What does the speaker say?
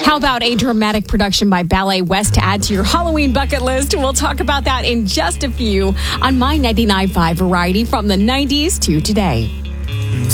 How about a dramatic production by Ballet West to add to your Halloween bucket list? We'll talk about that in just a few on My 99.5 Variety from the 90s to today.